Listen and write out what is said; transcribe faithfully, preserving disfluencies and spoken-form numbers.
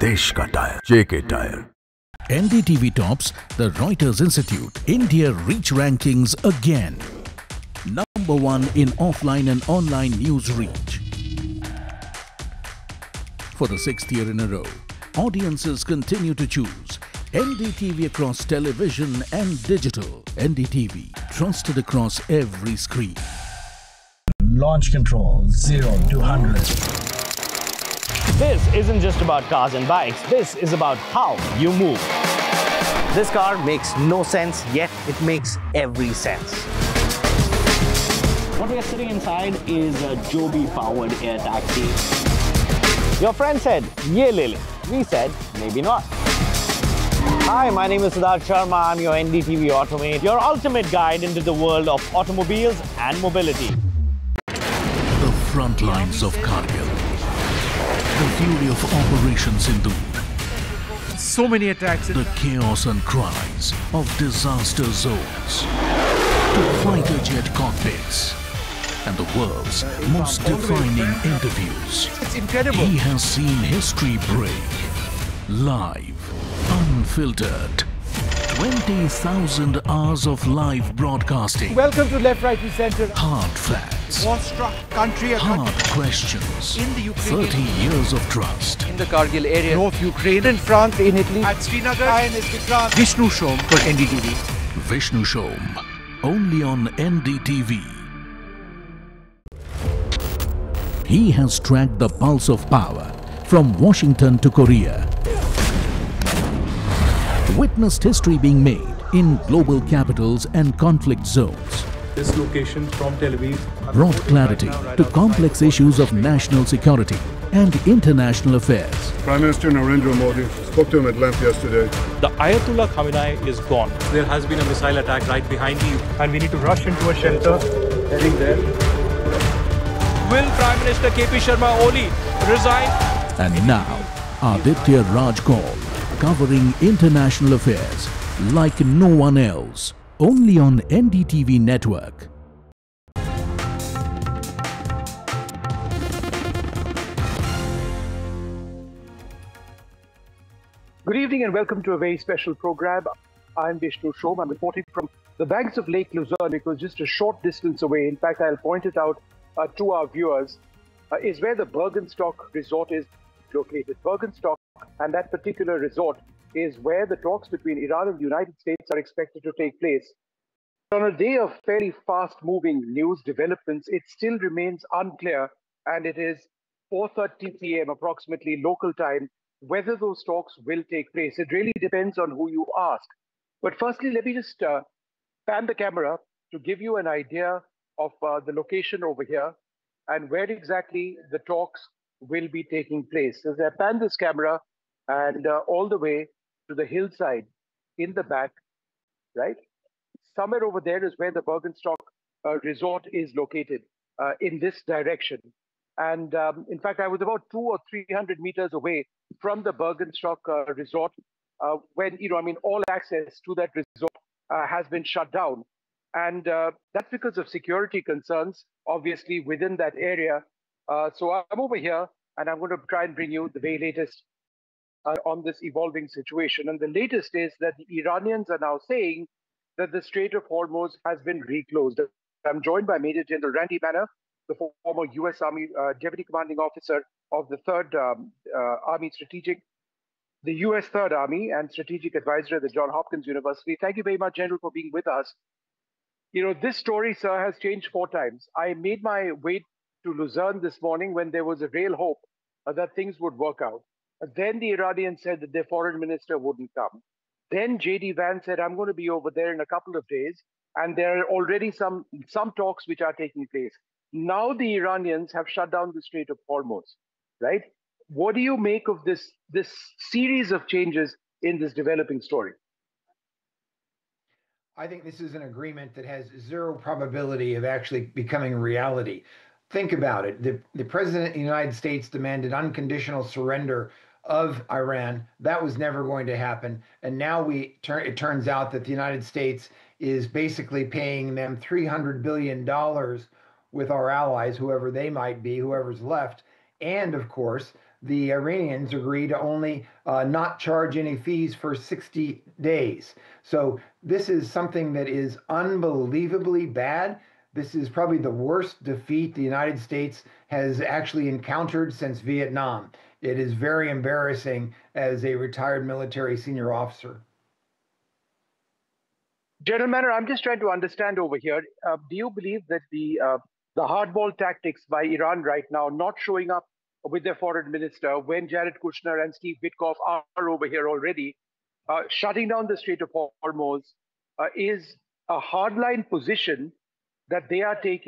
देश का tyre JK tyre. N D T V tops the Reuters Institute India Reach Rankings again. Number one in offline and online news reach. For the sixth year in a row, audiences continue to choose N D T V across television and digital. N D T V, trusted across every screen. Launch control, zero to one hundred. This isn't just about cars and bikes, this is about how you move. This car makes no sense, yet it makes every sense. What we are sitting inside is a Joby-powered air taxi. Your friend said, "Ye le le." We said, maybe not. Hi, my name is Siddharth Sharma. I'm your N D T V Automate, your ultimate guide into the world of automobiles and mobility. The front lines of Kargil. The fury of Operation Sindoor. So many attacks. The chaos and cries of disaster zones. To fighter jet cockpits. And the world's most defining interviews. It's incredible. He has seen history break. Live. Unfiltered. twenty thousand hours of live broadcasting. Welcome to Left, Right and Centre. Hard facts. War-struck country. Hard country. questions. In the Ukraine. thirty years of trust. In the Kargil area. North Ukraine. In France. In Italy. At Srinagar. Hi, Mister Vikrant. Vishnu Shom for N D T V. Vishnu Shom. Only on N D T V. He has tracked the pulse of power from Washington to Korea. Witnessed history being made in global capitals and conflict zones. This location from Tel Aviv Brought clarity to complex issues of national security and international affairs. Prime Minister Narendra Modi spoke to him at length yesterday. The Ayatollah Khamenei is gone. There has been a missile attack right behind you, and we need to rush into a shelter. Heading there. Will Prime Minister K P Sharma Oli resign? And now, Aditya Raj Kaul, covering international affairs like no one else, only on N D T V network. Good evening and welcome to a very special program. I'm Vishnu Shom. I'm reporting from the banks of Lake Luzerne because just a short distance away, in fact, I'll point it out uh, to our viewers, uh, is where the Bergenstock Resort is located. Bergenstock, and that particular resort is where the talks between Iran and the United States are expected to take place. On a day of fairly fast-moving news developments, it still remains unclear, and it is four thirty p m approximately local time, whether those talks will take place. It really depends on who you ask. But firstly, let me just uh, pan the camera to give you an idea of uh, the location over here and where exactly the talks will be taking place. As I pan this camera and uh, all the way to the hillside in the back, right? Somewhere over there is where the Bergenstock uh, Resort is located uh, in this direction. And um, in fact, I was about two or three hundred meters away from the Bergenstock uh, Resort uh, when, you know, I mean, all access to that resort uh, has been shut down. And uh, that's because of security concerns, obviously, within that area. Uh, so I'm over here and I'm going to try and bring you the very latest uh, on this evolving situation. And the latest is that the Iranians are now saying that the Strait of Hormuz has been reclosed. I'm joined by Major General Randy Manner, the former U S Army uh, Deputy Commanding Officer of the Third um, uh, Army Strategic, the U S Third Army and Strategic Advisor at the Johns Hopkins University. Thank you very much, General, for being with us. You know, this story, sir, has changed four times. I made my way to Luzerne this morning when there was a real hope uh, that things would work out. Uh, then the Iranians said that their foreign minister wouldn't come. Then J D Vance said, I'm going to be over there in a couple of days. And there are already some, some talks which are taking place. Now the Iranians have shut down the Strait of Hormuz, right? What do you make of this, this series of changes in this developing story? I think this is an agreement that has zero probability of actually becoming reality. Think about it. The, the President of the United States demanded unconditional surrender of Iran. That was never going to happen. And now we turn, it turns out that the United States is basically paying them three hundred billion dollars with our allies, whoever they might be, whoever's left. And of course, the Iranians agree to only uh, not charge any fees for sixty days. So this is something that is unbelievably bad. This is probably the worst defeat the United States has actually encountered since Vietnam. It is very embarrassing as a retired military senior officer. General Manner, I'm just trying to understand over here. Uh, do you believe that the uh, the hardball tactics by Iran right now, not showing up with their foreign minister when Jared Kushner and Steve Witkoff are, are over here already, uh, shutting down the Strait of Hormuz, uh, is a hardline position that they are taking